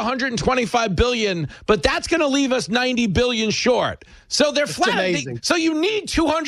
$125 billion, but that's going to leave us $90 billion short. So they're flat. So you need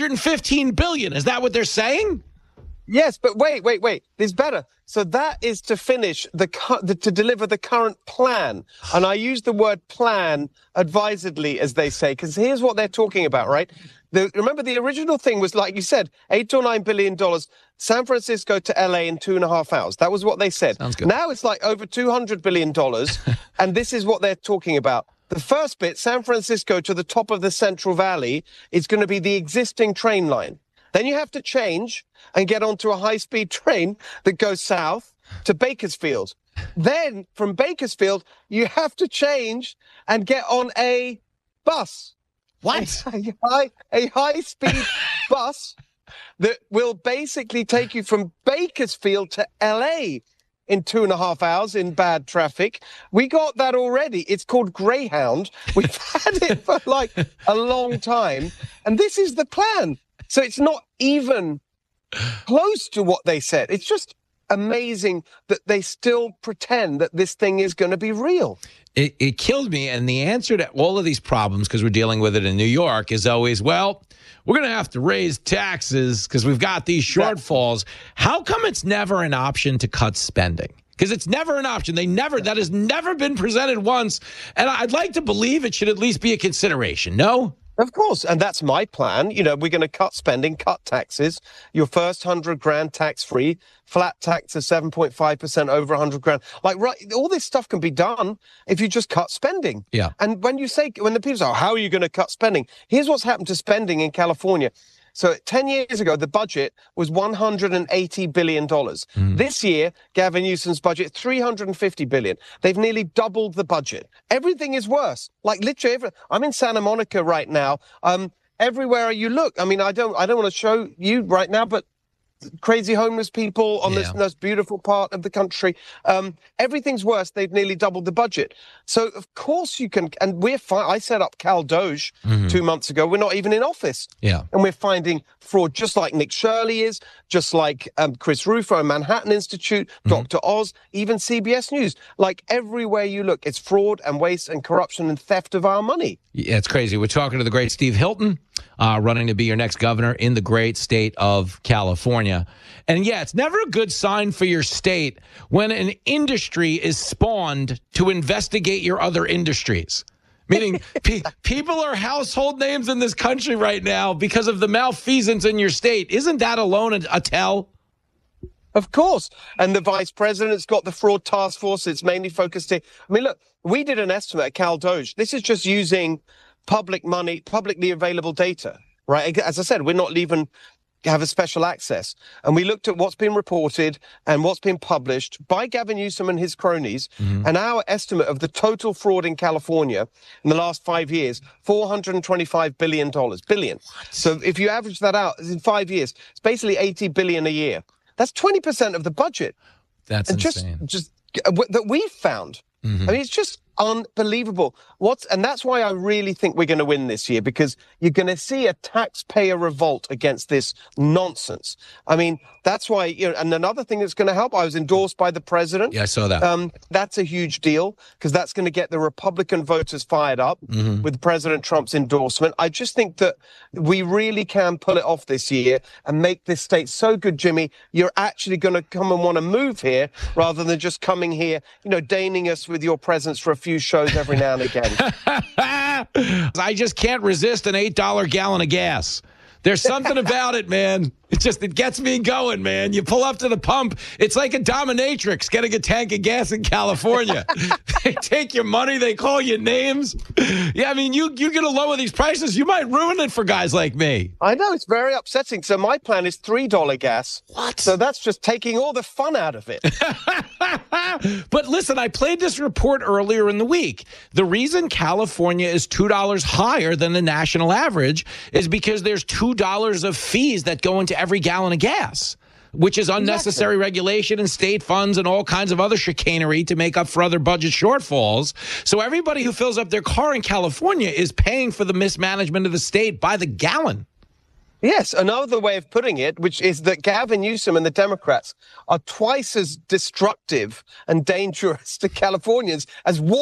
$215 billion. Is that what they're saying? Yes, but wait. There's better. So that is to finish to deliver the current plan. And I use the word plan advisedly, as they say, because here's what they're talking about, right? Remember, the original thing was, like you said, $8 or $9 billion, San Francisco to LA in 2.5 hours. That was what they said. Sounds good. Now it's like over $200 billion. And this is what they're talking about. The first bit, San Francisco to the top of the Central Valley, is going to be the existing train line. Then you have to change and get onto a high-speed train that goes south to Bakersfield. Then from Bakersfield, you have to change and get on a bus. What? A high-speed bus that will basically take you from Bakersfield to LA in 2.5 hours in bad traffic. We got that already. It's called Greyhound. We've had it for like a long time. And this is the plan. So it's not even close to what they said. It's just amazing that they still pretend that this thing is going to be real. It killed me. And the answer to all of these problems, because we're dealing with it in New York, is always, well, we're going to have to raise taxes because we've got these shortfalls. How come it's never an option to cut spending? Because it's never an option. That has never been presented once. And I'd like to believe it should at least be a consideration. No? Of course, and that's my plan. You know, we're going to cut spending, cut taxes. Your first $100,000 tax-free, flat tax of 7.5% over $100,000. Like, right, all this stuff can be done if you just cut spending. Yeah. And when the people say, how are you going to cut spending? Here's what's happened to spending in California. So 10 years ago, the budget was $180 billion. This year, Gavin Newsom's budget, $350 billion. They've nearly doubled the budget. Everything is worse. Like literally, I'm in Santa Monica right now. Everywhere you look, I mean, I don't want to show you right now, but crazy homeless people on this most beautiful part of the country. Everything's worse. They've nearly doubled the budget. So, of course, you can. And we're fine. I set up Cal Doge 2 months ago. We're not even in office. Yeah. And we're finding fraud just like Nick Shirley is, just like Chris Rufo and Manhattan Institute, Dr. Oz, even CBS News. Like everywhere you look, it's fraud and waste and corruption and theft of our money. Yeah, it's crazy. We're talking to the great Steve Hilton, running to be your next governor in the great state of California. And yeah, it's never a good sign for your state when an industry is spawned to investigate your other industries. Meaning people are household names in this country right now because of the malfeasance in your state. Isn't that alone a tell? Of course. And the vice president's got the fraud task force. It's mainly focused here. I mean, look, we did an estimate at Cal Doge. This is just using public money, publicly available data, right? As I said, we're not even have a special access. And we looked at what's been reported and what's been published by Gavin Newsom and his cronies. And our estimate of the total fraud in California in the last 5 years, $425 billion. Billion. So if you average that out in 5 years, it's basically $80 billion a year. That's 20% of the budget. That's insane. Just that we've found. I mean, it's just unbelievable. And that's why I really think we're going to win this year, because you're going to see a taxpayer revolt against this nonsense. I mean, that's why, and another thing that's going to help, I was endorsed by the president. Yeah, I saw that. That's a huge deal, because that's going to get the Republican voters fired up with President Trump's endorsement. I just think that we really can pull it off this year and make this state so good, Jimmy, you're actually going to come and want to move here rather than just coming here, deigning us with your presence for a few shows every now and again. I just can't resist an $8 gallon of gas. There's something about it, man. It gets me going, man. You pull up to the pump. It's like a dominatrix getting a tank of gas in California. They take your money. They call you names. Yeah, I mean, you're going to lower these prices. You might ruin it for guys like me. I know. It's very upsetting. So my plan is $3 gas. What? So that's just taking all the fun out of it. But listen, I played this report earlier in the week. The reason California is $2 higher than the national average is because there's $2 of fees that go into every gallon of gas, which is unnecessary regulation and state funds and all kinds of other chicanery to make up for other budget shortfalls. So everybody who fills up their car in California is paying for the mismanagement of the state by the gallon. Yes, another way of putting it, which is that Gavin Newsom and the Democrats are twice as destructive and dangerous to Californians as